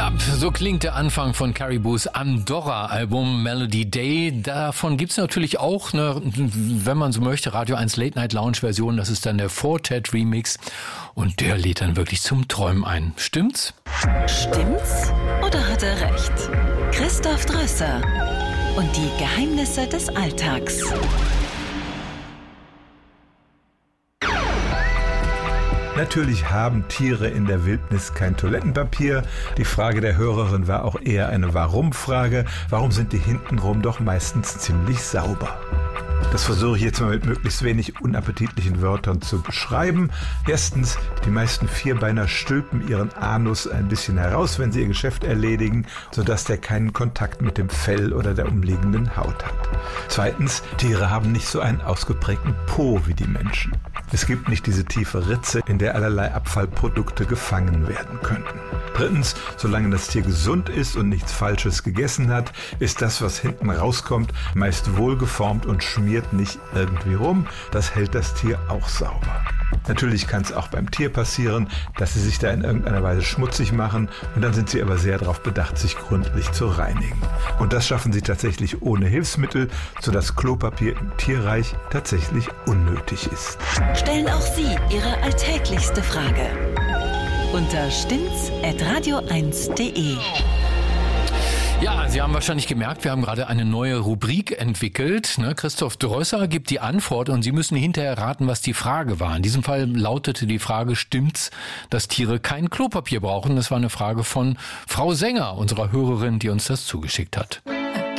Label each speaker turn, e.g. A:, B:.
A: Ja, so klingt der Anfang von Caribous Andorra-Album Melody Day. Davon gibt's natürlich auch eine, wenn man so möchte, Radio 1 Late Night Lounge Version. Das ist dann der Fortet Remix und der lädt dann wirklich zum Träumen ein. Stimmt's?
B: Stimmt's oder hat er recht? Christoph Drösser und die Geheimnisse des Alltags.
C: Natürlich haben Tiere in der Wildnis kein Toilettenpapier. Die Frage der Hörerin war auch eher eine Warum-Frage. Warum sind die hintenrum doch meistens ziemlich sauber? Das versuche ich jetzt mal mit möglichst wenig unappetitlichen Wörtern zu beschreiben. Erstens, die meisten Vierbeiner stülpen ihren Anus ein bisschen heraus, wenn sie ihr Geschäft erledigen, sodass der keinen Kontakt mit dem Fell oder der umliegenden Haut hat. Zweitens, Tiere haben nicht so einen ausgeprägten Po wie die Menschen. Es gibt nicht diese tiefe Ritze, in der allerlei Abfallprodukte gefangen werden könnten. Drittens, solange das Tier gesund ist und nichts Falsches gegessen hat, ist das, was hinten rauskommt, meist wohlgeformt und schmiert nicht irgendwie rum. Das hält das Tier auch sauber. Natürlich kann es auch beim Tier passieren, dass sie sich da in irgendeiner Weise schmutzig machen und dann sind sie aber sehr darauf bedacht, sich gründlich zu reinigen. Und das schaffen sie tatsächlich ohne Hilfsmittel, sodass Klopapier im Tierreich tatsächlich unnötig ist.
B: Stellen auch Sie Ihre alltäglichste Frage unter stimmt's@radio1.de.
A: Ja, Sie haben wahrscheinlich gemerkt, wir haben gerade eine neue Rubrik entwickelt. Christoph Drösser gibt die Antwort und Sie müssen hinterher raten, was die Frage war. In diesem Fall lautete die Frage, stimmt's, dass Tiere kein Klopapier brauchen? Das war eine Frage von Frau Sänger, unserer Hörerin, die uns das zugeschickt hat.